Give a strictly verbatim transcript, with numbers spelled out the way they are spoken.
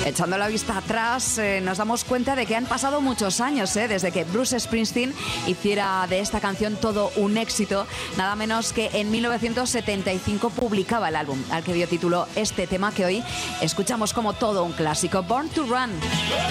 Echando la vista atrás, eh, nos damos cuenta de que han pasado muchos años eh, desde que Bruce Springsteen hiciera de esta canción todo un éxito. Nada menos que en mil novecientos setenta y cinco publicaba el álbum al que dio título este tema que hoy escuchamos como todo un clásico, Born to Run.